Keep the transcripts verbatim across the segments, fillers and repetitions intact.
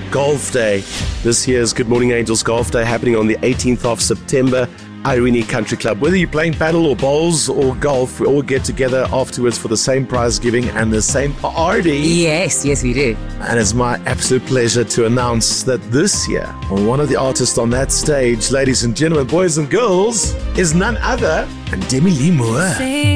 Golf Day. This year's Good Morning Angels Golf Day happening on the eighteenth of September. Irene Country Club. Whether you're playing paddle or bowls or golf, we all get together afterwards for the same prize giving and the same party. Yes, yes we do. And it's my absolute pleasure to announce that this year, one of the artists on that stage, ladies and gentlemen, boys and girls, is none other than Demi Lee Moore.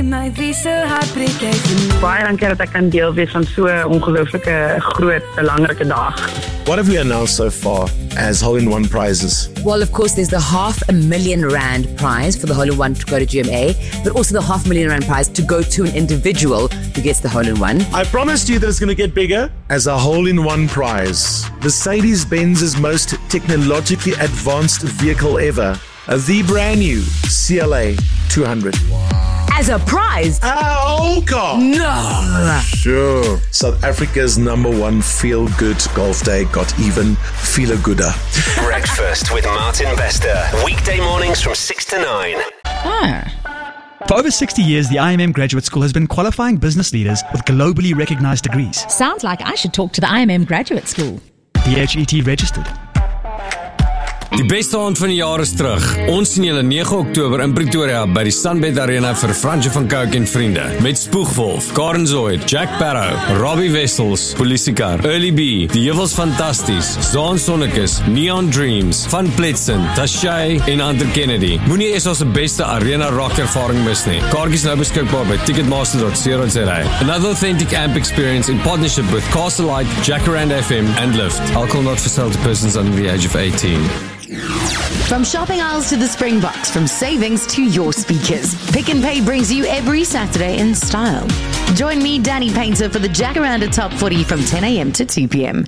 Baie dankie dat ek kan deel wees van so 'n ongelooflike groot belangrike dag. What have we announced so far as hole-in-one prizes? Well, of course, there's the half a million rand prize for the hole-in-one to go to G M A, but also the half million rand prize to go to an individual who gets the hole-in-one. I promised you that it's going to get bigger. As a hole-in-one prize, Mercedes-Benz's most technologically advanced vehicle ever, the brand new C L A two hundred. As a prize? Our old car. No. Sure. South Africa's number one feel-good golf day got even feel-a-gooder. Breakfast with Martin Bester. Weekday mornings from six to nine. Ah. For over sixty years, the I M M Graduate School has been qualifying business leaders with globally recognized degrees. Sounds like I should talk to the I M M Graduate School. D H E T registered. Die beste aand van die jaar is terug. Ons sien julle nege Oktober in Pretoria by die Sunbed Arena vir Fransje van Cooke en vriende. Met Spoegwolf, Karen Zoid, Jack Barrow, Robbie Wessels, Polisiekar, Early B, Die Heuvels Fantasties, Zaan Sonnekus, Neon Dreams, Van Pletsen, Tashay en Hunter Kennedy. Moenie eens ons beste arena rock ervaring mis nie. Kaartjies nou beskikbaar by ticketmaster dot co dot za. Another authentic amp experience in partnership with Castlelight, Jacaranda F M and Lyft. Alcohol not for sale to persons under the age of eighteen. From shopping aisles to the Springboks, from savings to your speakers, Pick and Pay brings you every Saturday in style. Join me, Danny Painter, for the Jacaranda Top forty from ten a.m. to two p.m.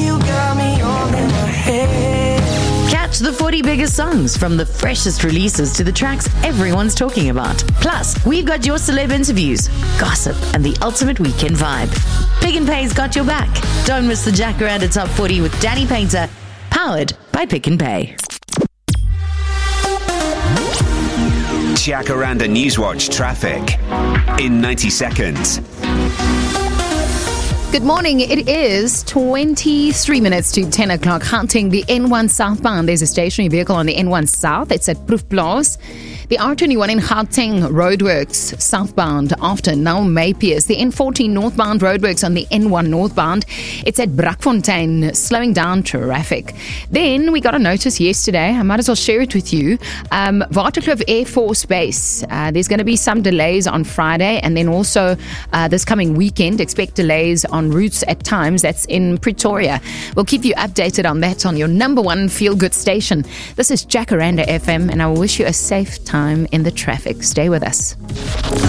Catch the forty biggest songs, from the freshest releases to the tracks everyone's talking about. Plus, we've got your celeb interviews, gossip, and the ultimate weekend vibe. Pick and Pay's got your back. Don't miss the Jacaranda Top forty with Danny Painter, powered by Pick and Pay. Jacaranda Newswatch traffic in ninety seconds. Good morning. It is twenty-three minutes to ten o'clock. Hunting the N one southbound. There's a stationary vehicle on the N one south. It's at Proefplaas. The R twenty-one in Gauteng roadworks southbound after now Maypiers. The N fourteen northbound roadworks on the N one northbound. It's at Brakfontein, slowing down traffic. Then we got a notice yesterday. I might as well share it with you. Um, Waterkloof Air Force Base. Uh, there's going to be some delays on Friday, and then also uh, this coming weekend. Expect delays on routes at times. That's in Pretoria. We'll keep you updated on that on your number one feel-good station. This is Jacaranda F M, and I will wish you a safe time in the traffic. Stay with us.